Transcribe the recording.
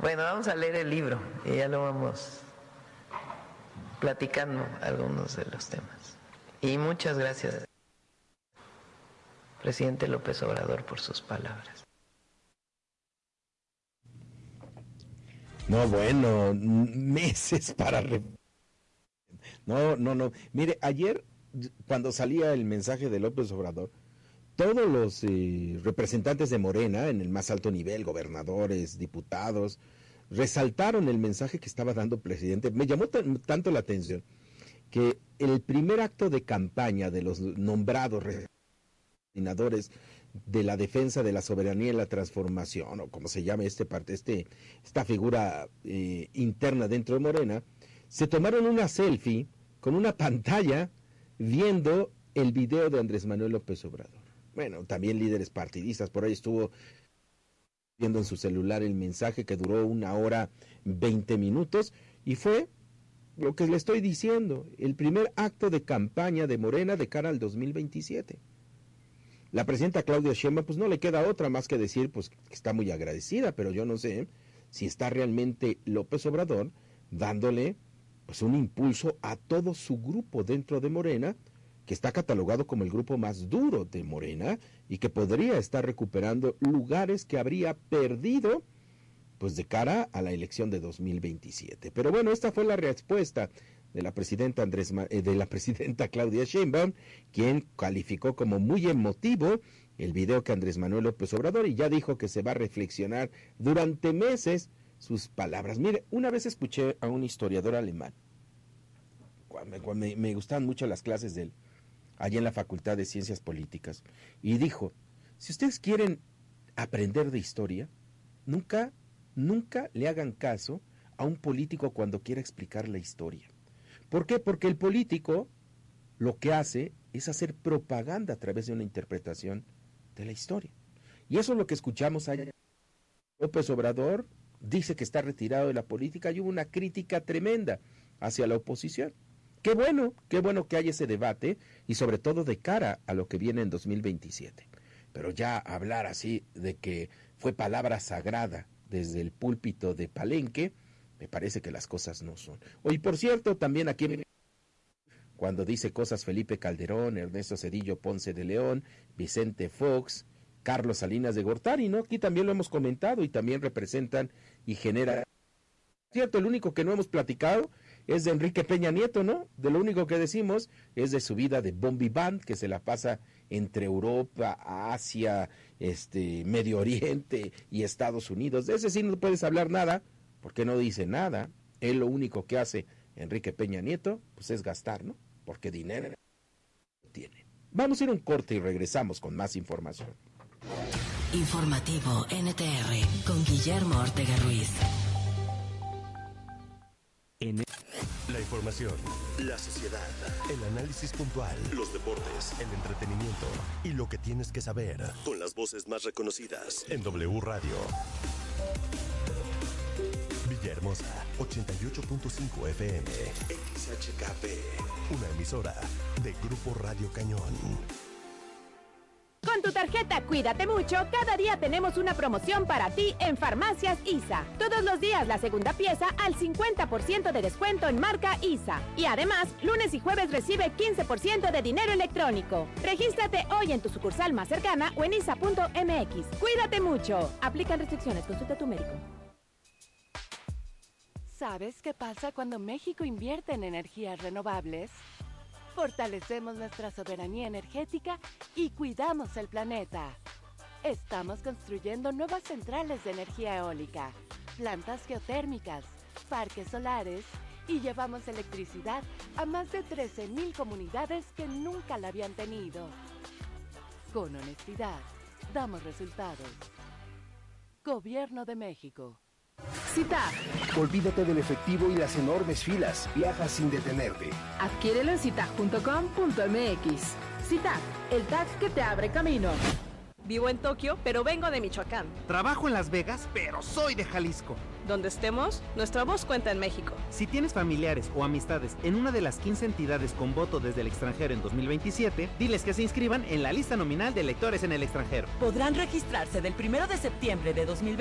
Bueno, vamos a leer el libro y ya lo vamos platicando algunos de los temas. Y muchas gracias, presidente López Obrador, por sus palabras. No, bueno, meses para... No. Mire, ayer, cuando salía el mensaje de López Obrador, todos los representantes de Morena, en el más alto nivel, gobernadores, diputados, resaltaron el mensaje que estaba dando el presidente. Me llamó tanto la atención que el primer acto de campaña de los nombrados coordinadores de la defensa de la soberanía y la transformación, o como se llame esta figura interna dentro de Morena, se tomaron una selfie con una pantalla viendo el video de Andrés Manuel López Obrador. Bueno, también líderes partidistas, por ahí estuvo viendo en su celular el mensaje que duró 1 hora 20 minutos, y fue lo que le estoy diciendo, el primer acto de campaña de Morena de cara al 2027. La presidenta Claudia Sheinbaum, pues no le queda otra más que decir pues que está muy agradecida, pero yo no sé si está realmente López Obrador dándole pues un impulso a todo su grupo dentro de Morena, que está catalogado como el grupo más duro de Morena y que podría estar recuperando lugares que habría perdido pues de cara a la elección de 2027. Pero bueno, esta fue la respuesta de la presidenta Claudia Sheinbaum, quien calificó como muy emotivo el video que Andrés Manuel López Obrador, y ya dijo que se va a reflexionar durante meses sus palabras. Mire, una vez escuché a un historiador alemán, me gustaban mucho las clases de él, allí en la Facultad de Ciencias Políticas, y dijo, si ustedes quieren aprender de historia, nunca le hagan caso a un político cuando quiera explicar la historia. ¿Por qué? Porque el político lo que hace es hacer propaganda a través de una interpretación de la historia. Y eso es lo que escuchamos ayer. López Obrador dice que está retirado de la política y hubo una crítica tremenda hacia la oposición. Qué bueno que haya ese debate y sobre todo de cara a lo que viene en 2027. Pero ya hablar así de que fue palabra sagrada desde el púlpito de Palenque, me parece que las cosas no son. Oye, por cierto, también aquí cuando dice cosas Felipe Calderón, Ernesto Zedillo Ponce de León, Vicente Fox, Carlos Salinas de Gortari, ¿no? Aquí también lo hemos comentado y también representan y generan. Cierto, el único que no hemos platicado es de Enrique Peña Nieto, ¿no? De lo único que decimos es de su vida de bon vivant, que se la pasa entre Europa, Asia, Medio Oriente y Estados Unidos. De ese sí no puedes hablar nada, porque no dice nada. Él lo único que hace, Enrique Peña Nieto, pues es gastar, ¿no? Porque dinero tiene. Vamos a ir a un corte y regresamos con más información. Informativo NTR con Guillermo Ortega Ruiz. La información, la sociedad, el análisis puntual, los deportes, el entretenimiento y lo que tienes que saber con las voces más reconocidas en W Radio. Villahermosa, 88.5 FM, XHKP, una emisora de Grupo Radio Cañón. Con tu tarjeta Cuídate Mucho, cada día tenemos una promoción para ti en Farmacias ISA. Todos los días la segunda pieza al 50% de descuento en marca ISA. Y además, lunes y jueves recibe 15% de dinero electrónico. Regístrate hoy en tu sucursal más cercana o en isa.mx. Cuídate mucho. Aplican restricciones. Consulta a tu médico. ¿Sabes qué pasa cuando México invierte en energías renovables? Fortalecemos nuestra soberanía energética y cuidamos el planeta. Estamos construyendo nuevas centrales de energía eólica, plantas geotérmicas, parques solares y llevamos electricidad a más de 13,000 comunidades que nunca la habían tenido. Con honestidad, damos resultados. Gobierno de México. CITAP. Olvídate del efectivo y las enormes filas. Viaja sin detenerte. Adquiérelo en citap.com.mx. CITAP, el tag que te abre camino. Vivo en Tokio, pero vengo de Michoacán. Trabajo en Las Vegas, pero soy de Jalisco. Donde estemos, nuestra voz cuenta en México. Si tienes familiares o amistades en una de las 15 entidades con voto desde el extranjero en 2027, diles que se inscriban en la lista nominal de electores en el extranjero. Podrán registrarse del 1 de septiembre de 2027